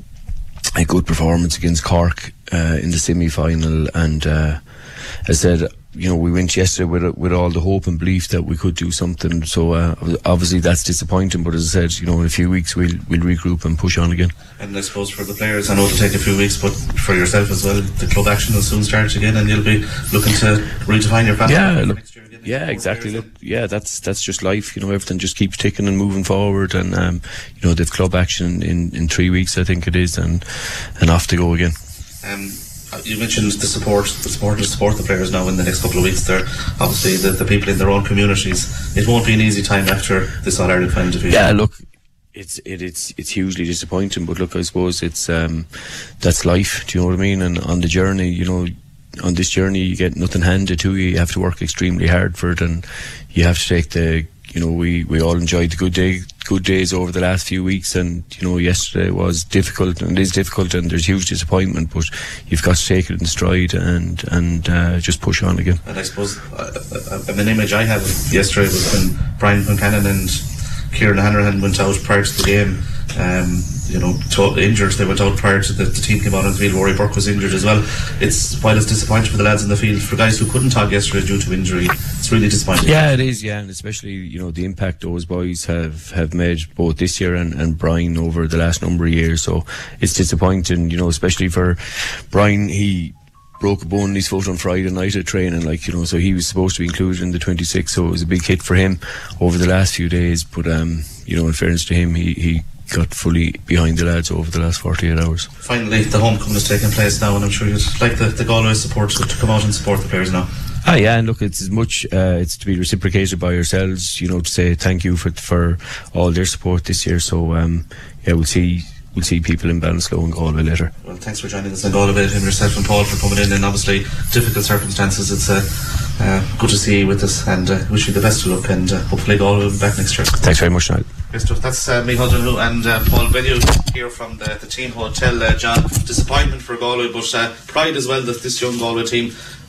a good performance against Cork uh, in the semi-final. And uh, as I said, you know, we went yesterday with with all the hope and belief that we could do something. So uh, obviously that's disappointing, but as I said, you know, in a few weeks we'll we'll regroup and push on again. And I suppose for the players, I know it'll take a few weeks, but for yourself as well, the club action will soon start again, and you'll be looking to redefine your path. Yeah, look, yeah, exactly. Look, yeah, that's that's just life. You know, everything just keeps ticking and moving forward, and um, you know, they've club action in, in three weeks, I think it is, and and off to go again. Um, you mentioned the support, the supporters support the players now in the next couple of weeks. They're obviously the, the people in their own communities. It won't be an easy time after this All Ireland final defeat. Yeah, look, it's it, it's it's hugely disappointing, but look, I suppose it's um, that's life. Do you know what I mean? And on the journey, you know, on this journey, you get nothing handed to you. You have to work extremely hard for it, and you have to take the. You know, we, we all enjoyed the good day, good days over the last few weeks, and you know, yesterday was difficult, and it is difficult, and there's huge disappointment. But you've got to take it in stride and and uh, just push on again. And I suppose uh, uh, an image I had yesterday was when Brian Concannon and Kieran Hanrahan went out prior to the game. Um, you know, to, injured. They went out prior to the, the team came out on the field. Rory Burke was injured as well. It's while it's disappointing for the lads in the field, for guys who couldn't talk yesterday due to injury, it's really disappointing. Yeah, it is. Yeah, and especially, you know, the impact those boys have, have made both this year and, and Brian over the last number of years. So it's disappointing, you know, especially for Brian. He broke a bone in his foot on Friday night at training, like, you know, so he was supposed to be included in the twenty-six, so it was a big hit for him over the last few days. But um, you know, in fairness to him, he, he got fully behind the lads over the last forty-eight hours. Finally, the homecoming is taking place now, and I'm sure you'd like the, the Galway support to, to come out and support the players now. Ah, yeah, and look, it's as much uh, it's to be reciprocated by yourselves, you know, to say thank you for for all their support this year. So um, yeah, we'll see we'll see people in Ballinasloe and Galway later. Well, thanks for joining us in Galway, him, yourself and Paul, for coming in in obviously difficult circumstances. It's uh, uh, good to see you with us, and uh, wish you the best of luck, and uh, hopefully Galway will be back next year. Thanks very much, Niall. Great stuff. That's uh, Micheál Donoghue and uh, Paul Bellew here from the, the team hotel. Uh, John, disappointment for Galway, but uh, pride as well that this young Galway team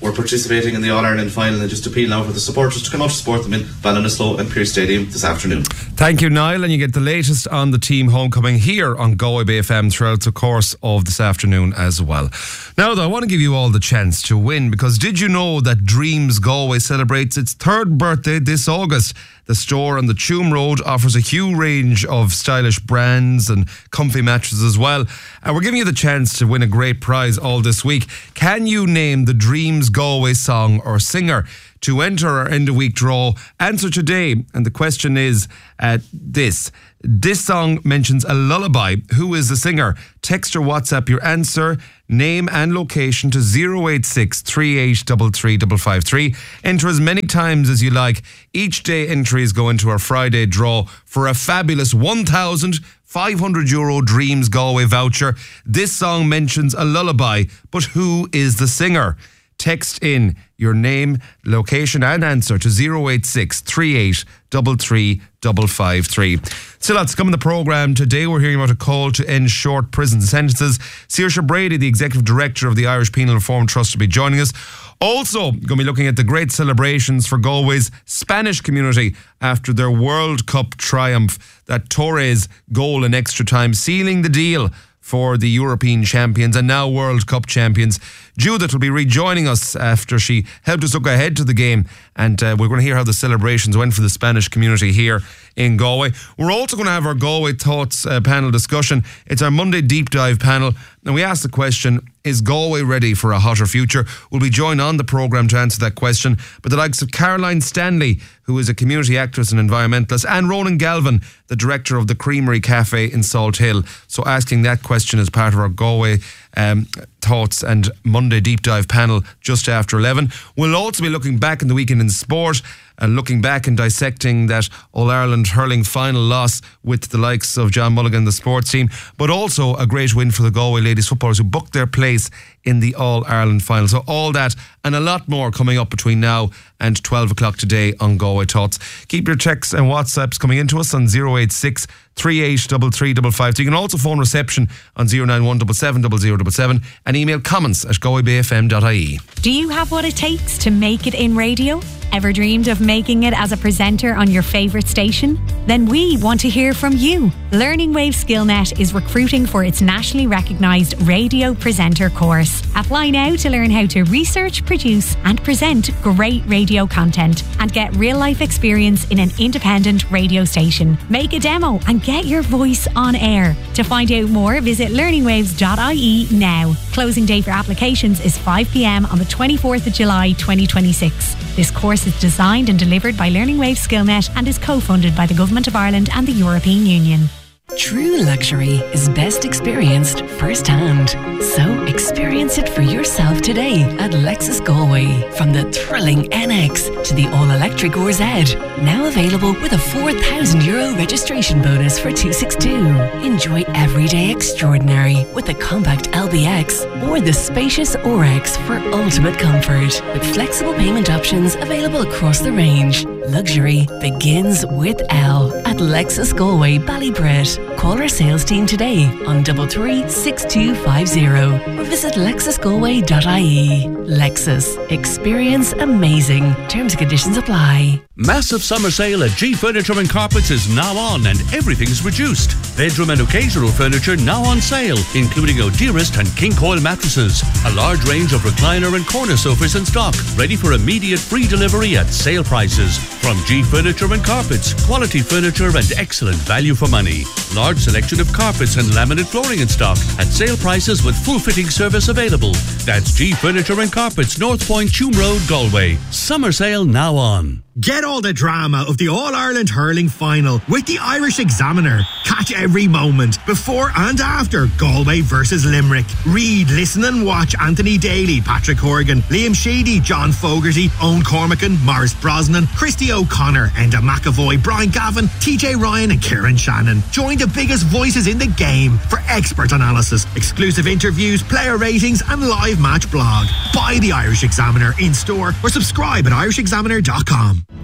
we're participating in the All-Ireland final, and just appeal now for the supporters to come out to support them in Ballinasloe and Pearse Stadium this afternoon. Thank you, Niall, and you get the latest on the team homecoming here on Galway Bay F M throughout the course of this afternoon as well. Now though, I want to give you all the chance to win, because did you know that Dreams Galway celebrates its third birthday this August? The store on the Tuam Road offers a huge range of stylish brands and comfy mattresses as well. And we're giving you the chance to win a great prize all this week. Can you name the Dreams Galway song or singer? To enter our end of week draw, answer today. And the question is uh, this. This song mentions a lullaby. Who is the singer? Text or WhatsApp your answer, name and location to zero eight six, three eight three three five five three. Enter as many times as you like. Each day entries go into our Friday draw for a fabulous one thousand five hundred euro Dreams Galway voucher. This song mentions a lullaby, but who is the singer? Text in your name, location and answer to zero eight six, three eight three three five five three. Still lots to come in the programme. Today we're hearing about a call to end short prison sentences. Saoirse Brady, the Executive Director of the Irish Penal Reform Trust, will be joining us. Also going to be looking at the great celebrations for Galway's Spanish community after their World Cup triumph. That Torres goal in extra time sealing the deal for the European champions and now World Cup champions. Judith will be rejoining us after she helped us look ahead to the game, and uh, we're going to hear how the celebrations went for the Spanish community here in Galway. We're also going to have our Galway Thoughts uh, panel discussion. It's our Monday deep dive panel, and we asked the question, is Galway ready for a hotter future? We'll be joined on the programme to answer that question by the likes of Caroline Stanley, who is a community activist and environmentalist, and Ronan Galvin, the director of the Creamery Cafe in Salt Hill. So asking that question as part of our Galway um, Thoughts and Monday deep dive panel just after eleven. We'll also be looking back in the weekend in sport and looking back and dissecting that All-Ireland hurling final loss with the likes of John Mulligan, the sports team, but also a great win for the Galway ladies footballers who booked their place in the All-Ireland final. So all that and a lot more coming up between now and twelve o'clock today on Galway Thoughts. Keep your texts and WhatsApps coming into us on zero eight six, three eight three three five five. So you can also phone reception on zero nine one seven seven zero zero seven seven and email comments at galway bay f m dot I E. Do you have what it takes to make it in radio? Ever dreamed of making it as a presenter on your favourite station? Then we want to hear from you. Learning Wave SkillNet is recruiting for its nationally recognised radio presenter course. Apply now to learn how to research, produce and present great radio content and get real life experience in an independent radio station. Make a demo and get your voice on air. To find out more, visit learning waves dot I E now. Closing date for applications is five p m on the twenty-fourth of July twenty twenty-six. This course is designed and delivered by Learning Wave SkillNet and is co-funded by the Government of Ireland and the European Union. True luxury is best experienced firsthand. So experience it for yourself today at Lexus Galway. From the thrilling N X to the all-electric R Z. Now available with a four thousand euro registration bonus for two sixty-two. Enjoy everyday extraordinary with the compact L B X or the spacious R X for ultimate comfort. With flexible payment options available across the range. Luxury begins with L at Lexus Galway, Ballybred. Call our sales team today on double three six two five zero or visit lexus galway dot I E. Lexus. Experience amazing. Terms and conditions apply. Massive summer sale at G Furniture and Carpets is now on and everything's reduced. Bedroom and occasional furniture now on sale, including O'Dearest and King Coil mattresses. A large range of recliner and corner sofas in stock, ready for immediate free delivery at sale prices. From G Furniture and Carpets, quality furniture and excellent value for money. Large selection of carpets and laminate flooring in stock at sale prices with full fitting service available. That's G Furniture and Carpets, North Point, Tuam Road, Galway. Summer sale now on. Get all the drama of the All-Ireland hurling final with the Irish Examiner. Catch every moment before and after Galway versus Limerick. Read, listen and watch Anthony Daly, Patrick Horgan, Liam Sheedy, John Fogarty, Owen Cormacan, Maurice Brosnan, Christy O'Connor, Enda McAvoy, Brian Gavin, T J Ryan and Kieran Shannon. Join the biggest voices in the game for expert analysis, exclusive interviews, player ratings and live match blog. Buy the Irish Examiner in store or subscribe at irish examiner dot com.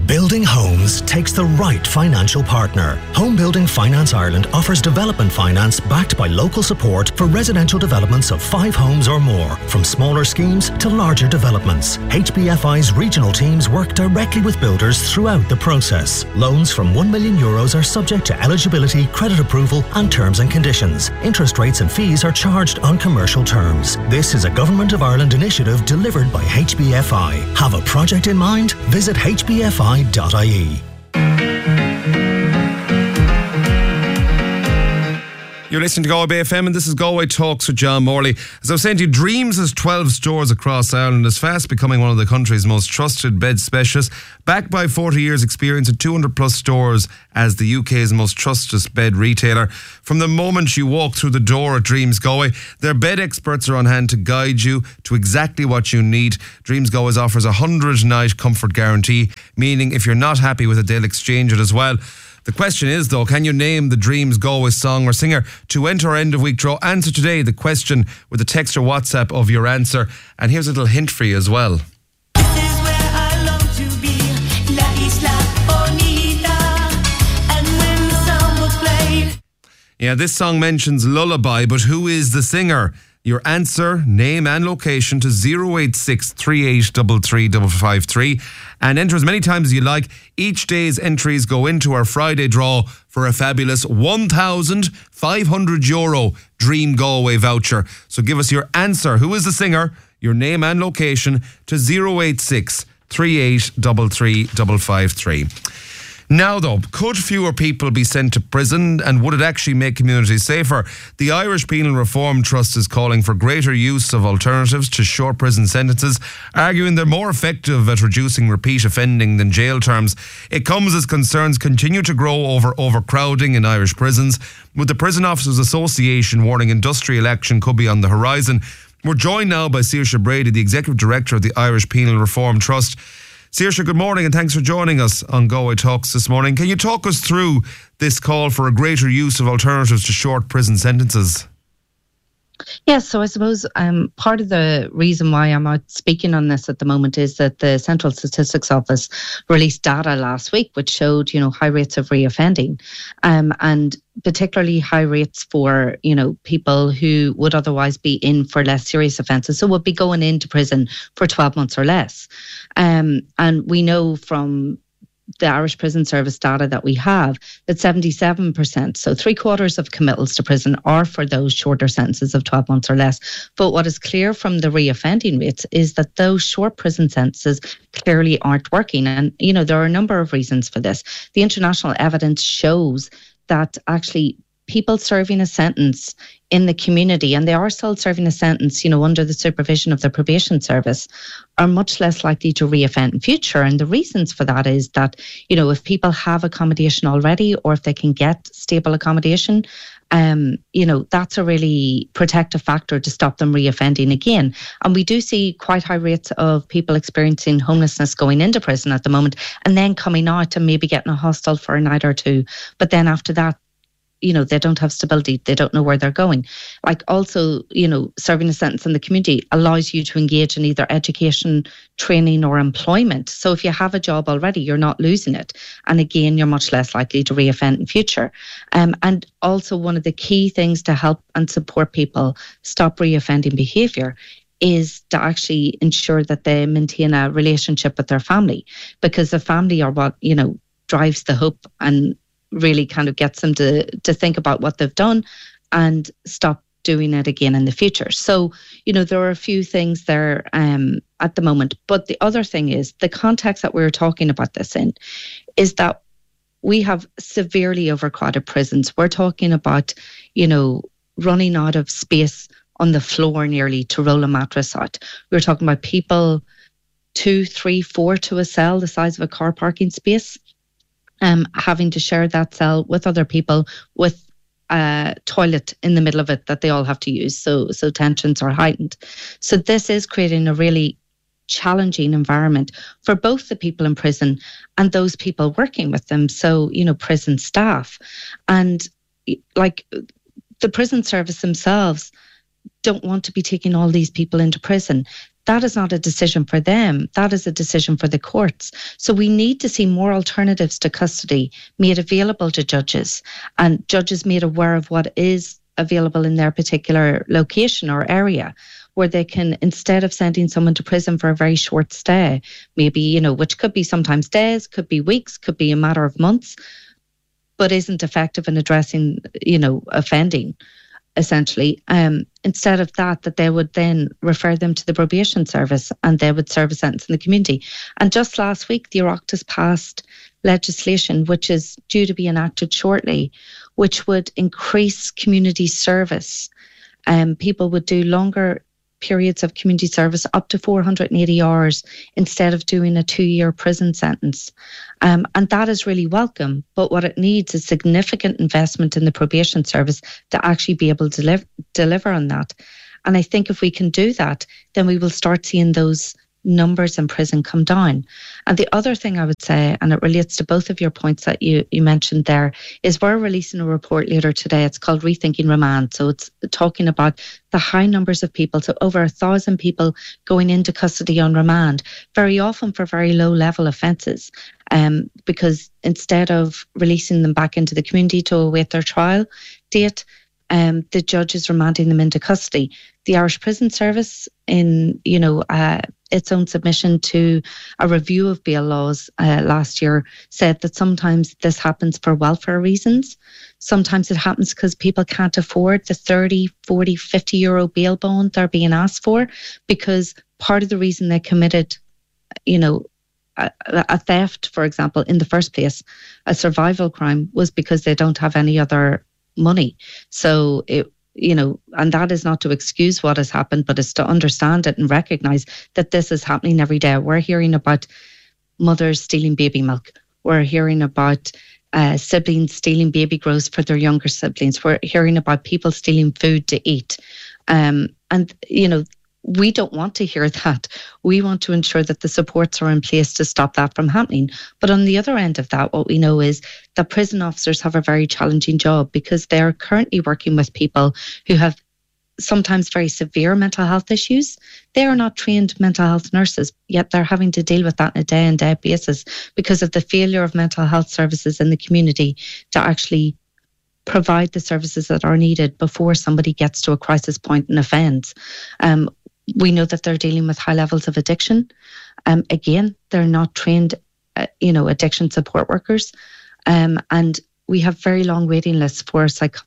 Building homes takes the right financial partner. Home Building Finance Ireland offers development finance backed by local support for residential developments of five homes or more, from smaller schemes to larger developments. H B F I's regional teams work directly with builders throughout the process. Loans from one million euros are subject to eligibility, credit approval and terms and conditions. Interest rates and fees are charged on commercial terms. This is a Government of Ireland initiative delivered by H B F I. Have a project in mind? Visit h b f i dot i e. You're listening to Galway F M and this is Galway Talks with John Morley. As I was saying to you, Dreams has twelve stores across Ireland and is fast becoming one of the country's most trusted bed specialists, backed by forty years experience and two hundred plus stores as the U K's most trusted bed retailer. From the moment you walk through the door at Dreams Galway, their bed experts are on hand to guide you to exactly what you need. Dreams Galway offers a hundred night comfort guarantee, meaning if you're not happy with it, they'll exchange it as well. The question is, though, can you name the Dreams Galway song or singer? To enter our end of week draw, answer today the question with a text or WhatsApp of your answer. And here's a little hint for you as well. Yeah, this song mentions Lullaby, but who is the singer? Your answer, name and location to zero eight six, three eight three three five five three and enter as many times as you like. Each day's entries go into our Friday draw for a fabulous one thousand five hundred euro Dream Galway voucher. So give us your answer. Who is the singer? Your name and location to zero eight six, three eight three three five five three. Now though, could fewer people be sent to prison and would it actually make communities safer? The Irish Penal Reform Trust is calling for greater use of alternatives to short prison sentences, arguing they're more effective at reducing repeat offending than jail terms. It comes as concerns continue to grow over overcrowding in Irish prisons, with the Prison Officers Association warning industrial action could be on the horizon. We're joined now by Saoirse Brady, the Executive Director of the Irish Penal Reform Trust. Saoirse, good morning and thanks for joining us on Galway Talks this morning. Can you talk us through this call for a greater use of alternatives to short prison sentences? Yes, so I suppose um, part of the reason why I'm out speaking on this at the moment is that the Central Statistics Office released data last week which showed, you know, high rates of reoffending, um, and particularly high rates for, you know, people who would otherwise be in for less serious offences, so would be going into prison for twelve months or less. Um, and we know from the Irish Prison Service data that we have that seventy-seven percent, so three quarters of committals to prison are for those shorter sentences of twelve months or less. But what is clear from the reoffending rates is that those short prison sentences clearly aren't working. And, you know, there are a number of reasons for this. The international evidence shows that actually people serving a sentence in the community, and they are still serving a sentence, you know, under the supervision of the probation service, are much less likely to reoffend in future. And the reasons for that is that, you know, if people have accommodation already or if they can get stable accommodation, um, you know, that's a really protective factor to stop them reoffending again. And we do see quite high rates of people experiencing homelessness going into prison at the moment and then coming out and maybe getting a hostel for a night or two. But then after that, you know, they don't have stability. They don't know where they're going. Like also, you know, serving a sentence in the community allows you to engage in either education, training or employment. So if you have a job already, you're not losing it. And again, you're much less likely to reoffend in future. Um, and also one of the key things to help and support people stop reoffending behaviour is to actually ensure that they maintain a relationship with their family, because the family are what, you know, drives the hope and really kind of gets them to to think about what they've done and stop doing it again in the future. So, you know, there are a few things there um, at the moment. But the other thing is the context that we were talking about this in is that we have severely overcrowded prisons. We're talking about, you know, running out of space on the floor nearly to roll a mattress out. We're talking about people two, three, four to a cell the size of a car parking space. Um, having to share that cell with other people with a toilet in the middle of it that they all have to use. So, so tensions are heightened. So this is creating a really challenging environment for both the people in prison and those people working with them. So, you know, prison staff and like the prison service themselves don't want to be taking all these people into prison. that is not a decision for them. That is a decision for the courts. So we need to see more alternatives to custody made available to judges, and judges made aware of what is available in their particular location or area, where they can, instead of sending someone to prison for a very short stay, maybe, you know, which could be sometimes days, could be weeks, could be a matter of months, but isn't effective in addressing, you know, offending, essentially. Um, instead of that, that they would then refer them to the probation service and they would serve a sentence in the community. And just last week, the Oireachtas passed legislation, which is due to be enacted shortly, which would increase community service. Um, people would do longer periods of community service, up to four hundred eighty hours, instead of doing a two-year prison sentence. Um, and that is really welcome. But what it needs is significant investment in the probation service to actually be able to deliver, deliver on that. And I think if we can do that, then we will start seeing those numbers in prison come down. And the other thing I would say, and it relates to both of your points that you, you mentioned there, is we're releasing a report later today. It's called Rethinking Remand. So it's talking about the high numbers of people, so over a thousand people going into custody on remand, very often for very low level offences, um, because instead of releasing them back into the community to await their trial date, um, the judge is remanding them into custody. The Irish Prison Service, in you know uh, its own submission to a review of bail laws uh, last year, said that sometimes this happens for welfare reasons. Sometimes it happens because people can't afford the thirty, forty, fifty euro bail bond they're being asked for, because part of the reason they committed, you know, a, a theft, for example, in the first place, a survival crime, was because they don't have any other money. So it, you know, and that is not to excuse what has happened, but it's to understand it and recognise that this is happening every day. We're hearing about mothers stealing baby milk. We're hearing about uh, siblings stealing baby grows for their younger siblings. We're hearing about people stealing food to eat. Um, and, you know, we don't want to hear that. We want to ensure that the supports are in place to stop that from happening. But on the other end of that, what we know is that prison officers have a very challenging job, because they're currently working with people who have sometimes very severe mental health issues. They are not trained mental health nurses, yet they're having to deal with that on a day-on-day basis because of the failure of mental health services in the community to actually provide the services that are needed before somebody gets to a crisis point and offends. Um, We know that they're dealing with high levels of addiction. Um, again, they're not trained, uh, you know, addiction support workers. Um, and we have very long waiting lists for psych-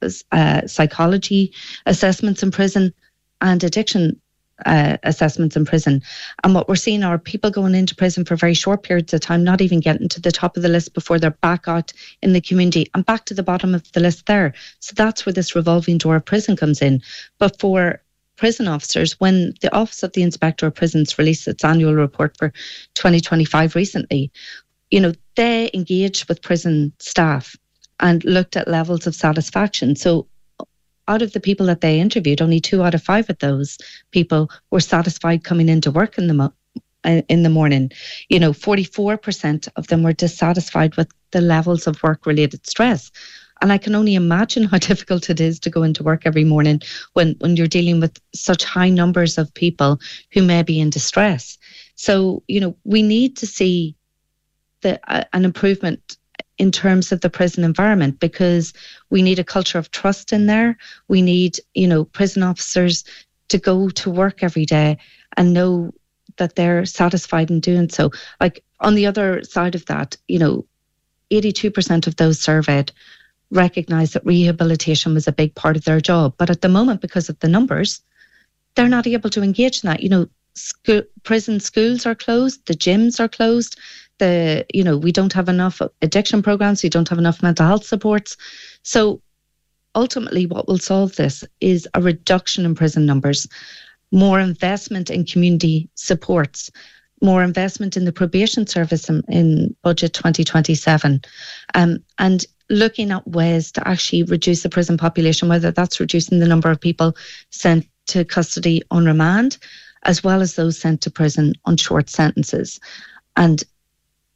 uh, psychology assessments in prison and addiction uh, assessments in prison. And what we're seeing are people going into prison for very short periods of time, not even getting to the top of the list before they're back out in the community and back to the bottom of the list there. So that's where this revolving door of prison comes in. But for prison officers, when the Office of the Inspector of Prisons released its annual report for twenty twenty-five recently, you know, they engaged with prison staff and looked at levels of satisfaction. So out of the people that they interviewed, only two out of five of those people were satisfied coming into work in the mo- in the morning. You know, forty-four percent of them were dissatisfied with the levels of work-related stress. And I can only imagine how difficult it is to go into work every morning when, when you're dealing with such high numbers of people who may be in distress. So, you know, we need to see the, uh, an improvement in terms of the prison environment, because we need a culture of trust in there. We need, you know, prison officers to go to work every day and know that they're satisfied in doing so. Like, on the other side of that, you know, eighty-two percent of those surveyed recognise that rehabilitation was a big part of their job. But at the moment, because of the numbers, they're not able to engage in that. You know, school, prison schools are closed, the gyms are closed, the, you know, we don't have enough addiction programs, we don't have enough mental health supports. So ultimately what will solve this is a reduction in prison numbers, more investment in community supports, more investment in the probation service in, in budget twenty twenty-seven, um, and looking at ways to actually reduce the prison population, whether that's reducing the number of people sent to custody on remand, as well as those sent to prison on short sentences. And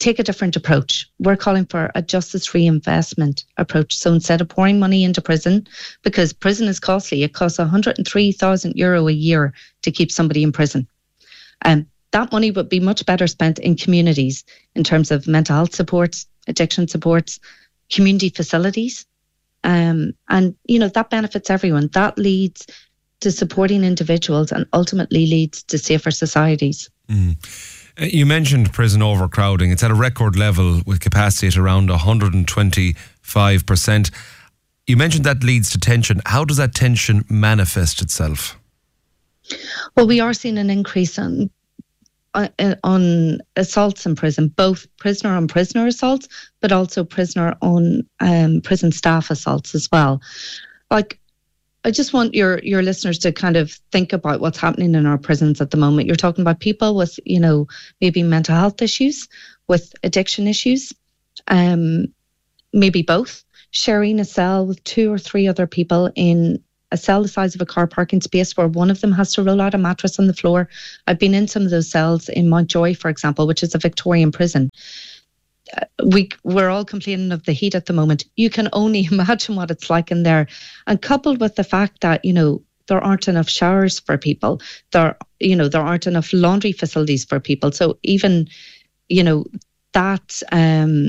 take a different approach. We're calling for a justice reinvestment approach. So instead of pouring money into prison, because prison is costly, it costs one hundred three thousand euro a year to keep somebody in prison. Um, that money would be much better spent in communities in terms of mental health supports, addiction supports, community facilities. Um, and, you know, that benefits everyone. That leads to supporting individuals and ultimately leads to safer societies. Mm. You mentioned prison overcrowding. It's at a record level with capacity at around one hundred twenty-five percent. You mentioned that leads to tension. How does that tension manifest itself? Well, we are seeing an increase on, uh, on assaults in prison, both prisoner on prisoner assaults, but also prisoner on um, prison staff assaults as well. Like, I just want your your listeners to kind of think about what's happening in our prisons at the moment. You're talking about people with, you know, maybe mental health issues, with addiction issues, um, maybe both, sharing a cell with two or three other people in a cell the size of a car parking space where one of them has to roll out a mattress on the floor. I've been in some of those cells in Mountjoy, for example, which is a Victorian prison. We, we're all complaining of the heat at the moment. You can only imagine what it's like in there. And coupled with the fact that, you know, there aren't enough showers for people, there, you know, there aren't enough laundry facilities for people. So even, you know, that um,